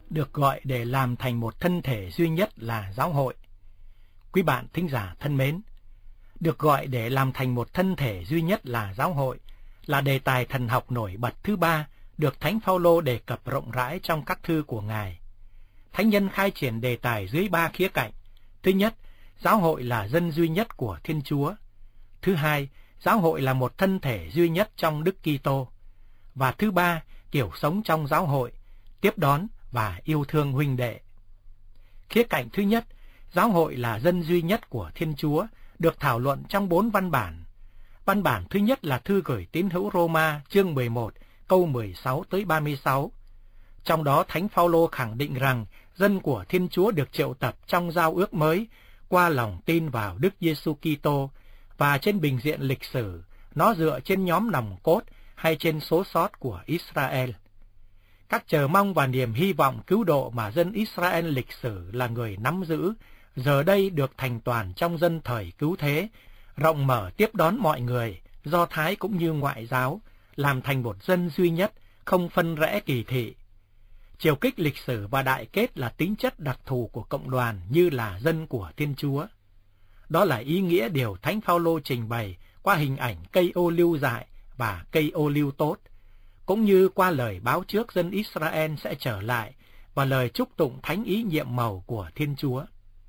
được gọi để làm thành một thân thể duy nhất là giáo hội. Quý bạn thính giả thân mến, được gọi để làm thành một thân thể duy nhất là giáo hội là đề tài thần học nổi bật thứ ba được Thánh Phaolô đề cập rộng rãi trong các thư của Ngài. Thánh nhân khai triển đề tài dưới ba khía cạnh. Thứ nhất, giáo hội là dân duy nhất của Thiên Chúa. Thứ hai, giáo hội là một thân thể duy nhất trong Đức Kitô. Và thứ ba, kiểu sống trong giáo hội, tiếp đón và yêu thương huynh đệ. Khía cạnh thứ nhất, giáo hội là dân duy nhất của Thiên Chúa, được thảo luận trong 4 văn bản. Văn bản thứ nhất là thư gửi tín hữu Roma chương 11, câu 16 tới 36. Trong đó Thánh Phaolô khẳng định rằng dân của Thiên Chúa được triệu tập trong giao ước mới qua lòng tin vào Đức Giêsu Kitô, và trên bình diện lịch sử, nó dựa trên nhóm nòng cốt hay trên số sót của Israel. Các chờ mong và niềm hy vọng cứu độ mà dân Israel lịch sử là người nắm giữ, giờ đây được thành toàn trong dân thời cứu thế, rộng mở tiếp đón mọi người, Do Thái cũng như ngoại giáo, làm thành một dân duy nhất, không phân rẽ kỳ thị. Chiều kích lịch sử và đại kết là tính chất đặc thù của cộng đoàn như là dân của Thiên Chúa. Đó là ý nghĩa điều Thánh Phaolô trình bày qua hình ảnh cây ô liu dại và cây ô liu tốt, cũng như qua lời báo trước dân Israel sẽ trở lại và lời chúc tụng thánh ý nhiệm màu của Thiên Chúa.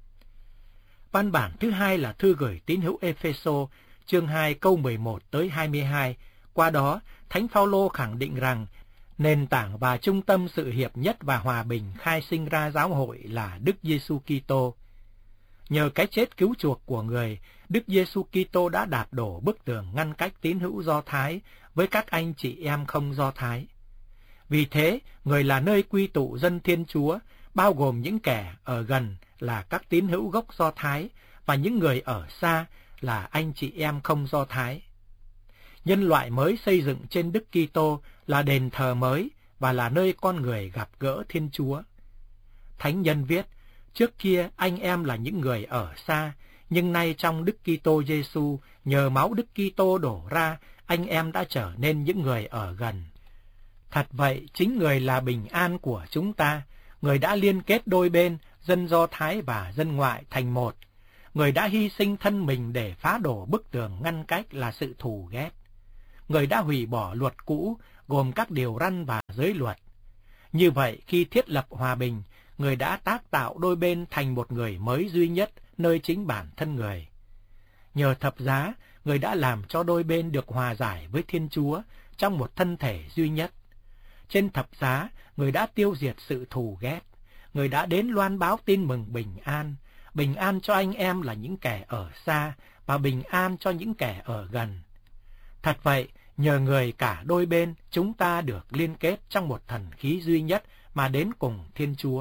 Văn bản thứ hai là thư gửi tín hữu Ê-phê-sô, chương 2 câu 11 tới 22. Qua đó, Thánh Phaolô khẳng định rằng nền tảng và trung tâm sự hiệp nhất và hòa bình khai sinh ra giáo hội là Đức Giêsu Kitô. Nhờ cái chết cứu chuộc của người, Đức Giêsu Kitô đã đạp đổ bức tường ngăn cách tín hữu Do Thái với các anh chị em không Do Thái. Vì thế, người là nơi quy tụ dân Thiên Chúa, bao gồm những kẻ ở gần là các tín hữu gốc Do Thái và những người ở xa là anh chị em không Do Thái. Nhân loại mới xây dựng trên Đức Kitô là đền thờ mới và là nơi con người gặp gỡ Thiên Chúa. Thánh nhân viết, trước kia anh em là những người ở xa, nhưng nay trong Đức Kitô Giêsu, nhờ máu Đức Kitô đổ ra, anh em đã trở nên những người ở gần. Thật vậy, chính người là bình an của chúng ta, người đã liên kết đôi bên, dân Do Thái và dân ngoại thành một. Người đã hy sinh thân mình để phá đổ bức tường ngăn cách là sự thù ghét. Người đã hủy bỏ luật cũ, gồm các điều răn và giới luật. Như vậy, khi thiết lập hòa bình, người đã tác tạo đôi bên thành một người mới duy nhất nơi chính bản thân người. Nhờ thập giá, người đã làm cho đôi bên được hòa giải với Thiên Chúa trong một thân thể duy nhất. Trên thập giá, người đã tiêu diệt sự thù ghét. Người đã đến loan báo tin mừng bình an cho anh em là những kẻ ở xa và bình an cho những kẻ ở gần. Thật vậy, nhờ người cả đôi bên, chúng ta được liên kết trong một thần khí duy nhất mà đến cùng Thiên Chúa.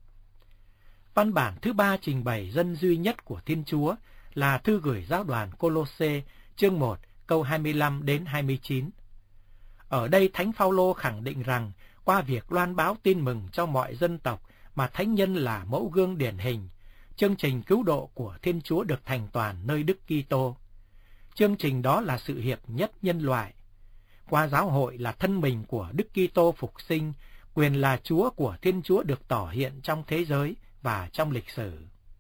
Văn bản thứ ba trình bày dân duy nhất của Thiên Chúa là thư gửi giáo đoàn Cô-lô-sê, chương 1, câu 25 đến 29. Ở đây Thánh Phaolô khẳng định rằng qua việc loan báo tin mừng cho mọi dân tộc mà thánh nhân là mẫu gương điển hình, chương trình cứu độ của Thiên Chúa được thành toàn nơi Đức Kitô. Chương trình đó là sự hiệp nhất nhân loại. Qua giáo hội là thân mình của Đức Kitô phục sinh, quyền là Chúa của Thiên Chúa được tỏ hiện trong thế giới và trong lịch sử.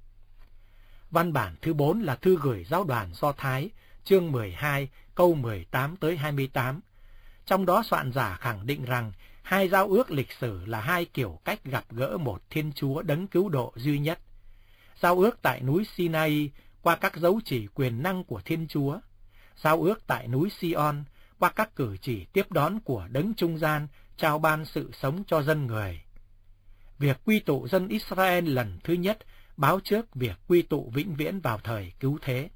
Văn bản thứ 4 là thư gửi giáo đoàn Do Thái, chương 12, câu 18 tới 28. Trong đó soạn giả khẳng định rằng hai giao ước lịch sử là hai kiểu cách gặp gỡ một Thiên Chúa đấng cứu độ duy nhất. Giao ước tại núi Sinai qua các dấu chỉ quyền năng của Thiên Chúa. Giao ước tại núi Sion qua các cử chỉ tiếp đón của đấng trung gian trao ban sự sống cho dân người. Việc quy tụ dân Israel lần thứ nhất báo trước việc quy tụ vĩnh viễn vào thời cứu thế.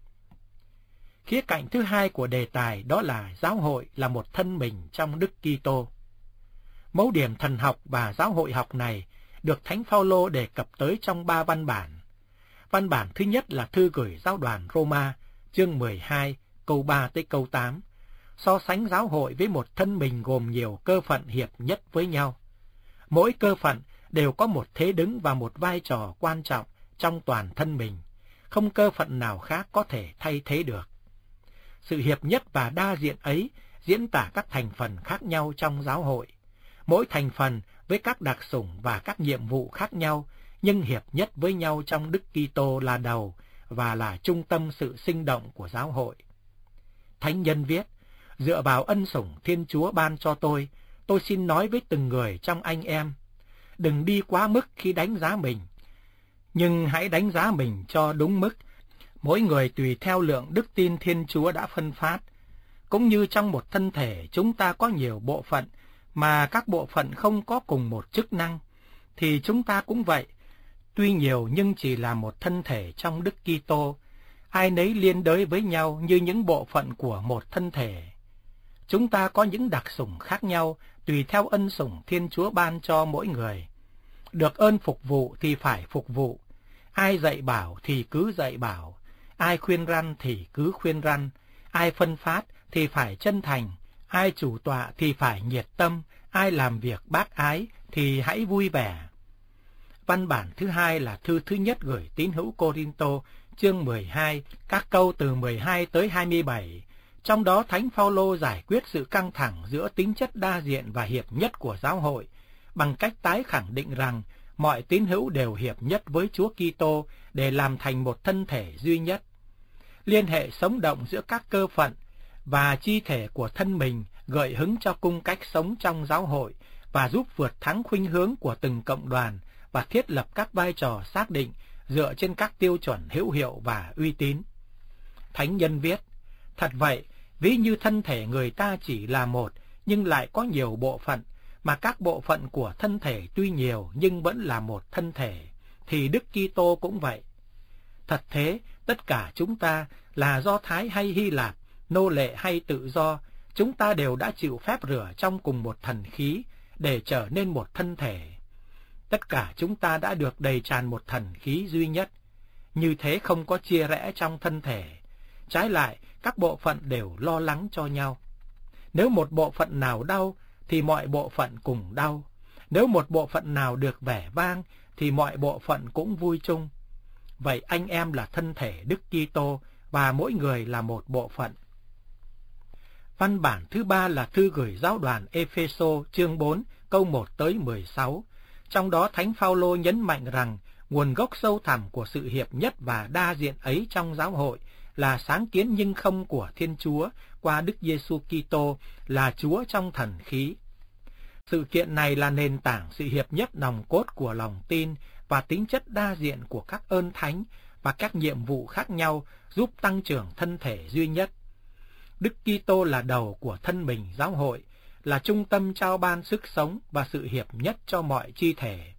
Khía cạnh thứ hai của đề tài đó là giáo hội là một thân mình trong Đức Kitô. Mẫu điểm thần học và giáo hội học này được Thánh Phaolô đề cập tới trong 3 văn bản. Văn bản thứ nhất là thư gửi giáo đoàn Roma, chương 12, câu 3 tới câu 8, so sánh giáo hội với một thân mình gồm nhiều cơ phận hiệp nhất với nhau. Mỗi cơ phận đều có một thế đứng và một vai trò quan trọng trong toàn thân mình, không cơ phận nào khác có thể thay thế được. Sự hiệp nhất và đa diện ấy diễn tả các thành phần khác nhau trong giáo hội. mỗi thành phần với các đặc chủng và các nhiệm vụ khác nhau, nhưng hiệp nhất với nhau trong Đức Kitô là đầu và là trung tâm sự sinh động của giáo hội. Thánh nhân viết, dựa vào ân sủng Thiên Chúa ban cho tôi xin nói với từng người trong anh em, đừng đi quá mức khi đánh giá mình, nhưng hãy đánh giá mình cho đúng mức, mỗi người tùy theo lượng đức tin Thiên Chúa đã phân phát. Cũng như trong một thân thể chúng ta có nhiều bộ phận, mà các bộ phận không có cùng một chức năng, thì chúng ta cũng vậy. Tuy nhiều nhưng chỉ là một thân thể trong Đức Kitô, ai nấy liên đới với nhau như những bộ phận của một thân thể. Chúng ta có những đặc chủng khác nhau tùy theo ân sủng Thiên Chúa ban cho mỗi người. Được ơn phục vụ thì phải phục vụ, ai dạy bảo thì cứ dạy bảo, ai khuyên răn thì cứ khuyên răn, ai phân phát thì phải chân thành, ai chủ tọa thì phải nhiệt tâm, ai làm việc bác ái thì hãy vui vẻ. Văn bản thứ hai là thư thứ nhất gửi tín hữu Cô-rinh-tô, chương 12, các câu từ 12 tới 27. Trong đó Thánh Phaolô giải quyết sự căng thẳng giữa tính chất đa diện và hiệp nhất của giáo hội, bằng cách tái khẳng định rằng mọi tín hữu đều hiệp nhất với Chúa Kitô để làm thành một thân thể duy nhất. Liên hệ sống động giữa các cơ phận và chi thể của thân mình gợi hứng cho cung cách sống trong giáo hội và giúp vượt thắng khuynh hướng của từng cộng đoàn và thiết lập các vai trò xác định dựa trên các tiêu chuẩn hữu hiệu và uy tín. Thánh nhân viết, thật vậy, ví như thân thể người ta chỉ là một nhưng lại có nhiều bộ phận, mà các bộ phận của thân thể tuy nhiều nhưng vẫn là một thân thể, thì Đức Kitô cũng vậy. Thật thế, tất cả chúng ta là Do Thái hay Hy Lạp, nô lệ hay tự do, chúng ta đều đã chịu phép rửa trong cùng một thần khí để trở nên một thân thể. Tất cả chúng ta đã được đầy tràn một thần khí duy nhất, như thế không có chia rẽ trong thân thể. Trái lại, các bộ phận đều lo lắng cho nhau. Nếu một bộ phận nào đau, thì mọi bộ phận cùng đau. Nếu một bộ phận nào được vẻ vang, thì mọi bộ phận cũng vui chung. Vậy anh em là thân thể Đức Kitô, và mỗi người là một bộ phận. Văn bản thứ ba là thư gửi giáo đoàn Ê-phê-sô, chương 4, câu 1 tới 16. Trong đó Thánh Phaolô nhấn mạnh rằng nguồn gốc sâu thẳm của sự hiệp nhất và đa diện ấy trong giáo hội là sáng kiến nhưng không của Thiên Chúa qua Đức Giêsu Kitô là Chúa trong thần khí. Sự kiện này là nền tảng sự hiệp nhất nòng cốt của lòng tin và tính chất đa diện của các ơn thánh và các nhiệm vụ khác nhau giúp tăng trưởng thân thể duy nhất. Đức Kitô là đầu của thân mình giáo hội, là trung tâm trao ban sức sống và sự hiệp nhất cho mọi chi thể.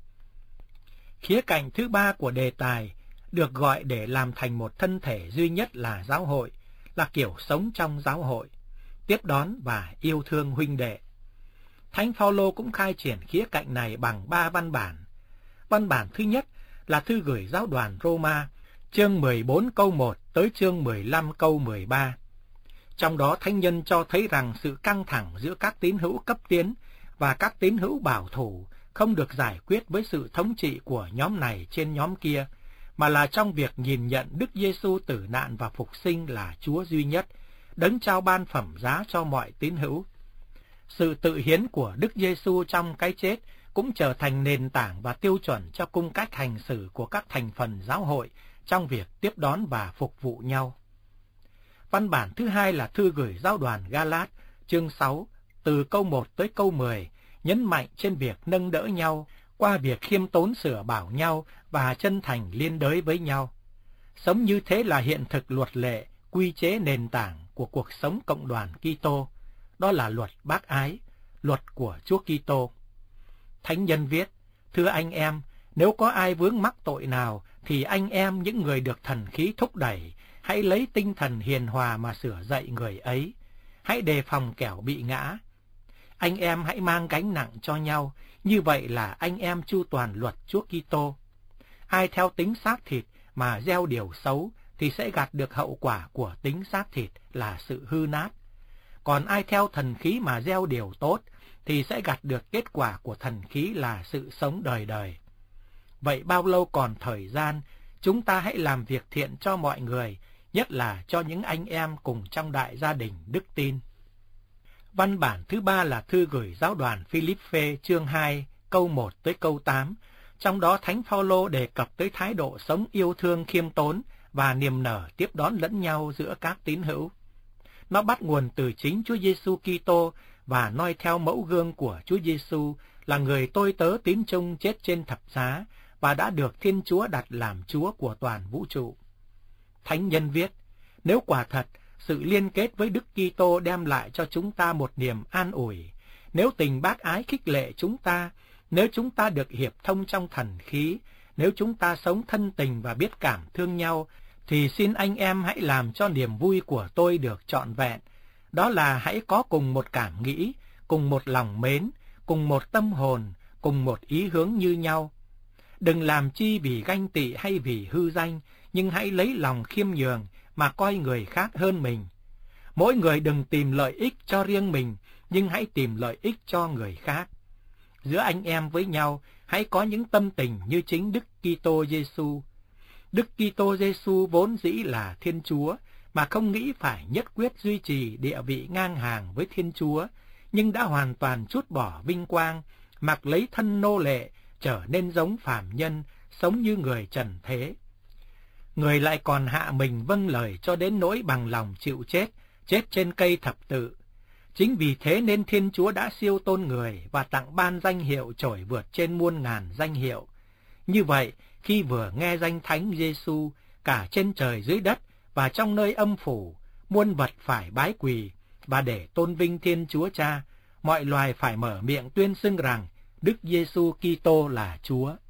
Khía cạnh thứ ba của đề tài được gọi để làm thành một thân thể duy nhất là giáo hội, là kiểu sống trong giáo hội, tiếp đón và yêu thương huynh đệ. Thánh Phaolô cũng khai triển khía cạnh này bằng 3 văn bản. Văn bản thứ nhất là thư gửi giáo đoàn Roma, chương 14 câu 1 tới chương 15 câu 13. Trong đó thánh nhân cho thấy rằng sự căng thẳng giữa các tín hữu cấp tiến và các tín hữu bảo thủ không được giải quyết với sự thống trị của nhóm này trên nhóm kia, mà là trong việc nhìn nhận Đức Giêsu tử nạn và phục sinh là Chúa duy nhất, đấng trao ban phẩm giá cho mọi tín hữu. Sự tự hiến của Đức Giêsu trong cái chết cũng trở thành nền tảng và tiêu chuẩn cho cung cách hành xử của các thành phần giáo hội trong việc tiếp đón và phục vụ nhau. Văn bản thứ hai là thư gửi giáo đoàn Ga-lát, chương 6, từ câu 1 tới câu 10, nhấn mạnh trên việc nâng đỡ nhau qua việc khiêm tốn sửa bảo nhau và chân thành liên đới với nhau. Sống như thế là hiện thực luật lệ, quy chế nền tảng của cuộc sống cộng đoàn Kitô. Đó là luật bác ái, luật của Chúa Kitô. Thánh nhân viết, thưa anh em, nếu có ai vướng mắc tội nào, thì anh em những người được thần khí thúc đẩy, hãy lấy tinh thần hiền hòa mà sửa dạy người ấy. Hãy đề phòng kẻo bị ngã. Anh em hãy mang gánh nặng cho nhau, như vậy là anh em chu toàn luật Chúa Kitô. Ai theo tính xác thịt mà gieo điều xấu thì sẽ gặt được hậu quả của tính xác thịt là sự hư nát. Còn ai theo thần khí mà gieo điều tốt thì sẽ gặt được kết quả của thần khí là sự sống đời đời. Vậy bao lâu còn thời gian, chúng ta hãy làm việc thiện cho mọi người, nhất là cho những anh em cùng trong đại gia đình đức tin. Văn bản thứ 3 là thư gửi giáo đoàn Philippe chương 2 câu 1 tới câu 8. Trong đó Thánh Phaolô đề cập tới thái độ sống yêu thương khiêm tốn và niềm nở tiếp đón lẫn nhau giữa các tín hữu. Nó bắt nguồn từ chính Chúa Giêsu Kitô và noi theo mẫu gương của Chúa Giêsu là người tôi tớ tín trung chết trên thập giá và đã được Thiên Chúa đặt làm Chúa của toàn vũ trụ. Thánh nhân viết, nếu quả thật sự liên kết với Đức Kitô đem lại cho chúng ta một niềm an ủi, nếu tình bác ái khích lệ chúng ta, nếu chúng ta được hiệp thông trong thần khí, nếu chúng ta sống thân tình và biết cảm thương nhau, thì xin anh em hãy làm cho niềm vui của tôi được trọn vẹn. Đó là hãy có cùng một cảm nghĩ, cùng một lòng mến, cùng một tâm hồn, cùng một ý hướng như nhau. Đừng làm chi vì ganh tị hay vì hư danh, nhưng hãy lấy lòng khiêm nhường mà coi người khác hơn mình. Mỗi người đừng tìm lợi ích cho riêng mình, nhưng hãy tìm lợi ích cho người khác. Giữa anh em với nhau, hãy có những tâm tình như chính Đức Kitô Giêsu. Đức Kitô Giêsu vốn dĩ là Thiên Chúa, mà không nghĩ phải nhất quyết duy trì địa vị ngang hàng với Thiên Chúa, nhưng đã hoàn toàn trút bỏ vinh quang, mặc lấy thân nô lệ, trở nên giống phàm nhân, sống như người trần thế. Người lại còn hạ mình vâng lời cho đến nỗi bằng lòng chịu chết, chết trên cây thập tự. Chính vì thế nên Thiên Chúa đã siêu tôn người và tặng ban danh hiệu trội vượt trên muôn ngàn danh hiệu. Như vậy, khi vừa nghe danh Thánh Giêsu, cả trên trời dưới đất và trong nơi âm phủ, muôn vật phải bái quỳ, và để tôn vinh Thiên Chúa Cha, mọi loài phải mở miệng tuyên xưng rằng Đức Giêsu Kitô là Chúa.